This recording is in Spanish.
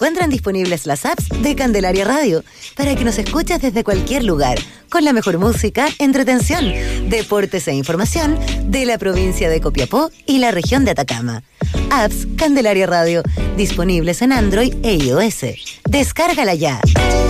encuentran disponibles las apps de Candelaria Radio para que nos escuches desde cualquier lugar, con la mejor música, entretención, deportes e información de la provincia de Copiapó y la región de Atacama. Apps Candelaria Radio, disponibles en Android e iOS. Descárgala ya.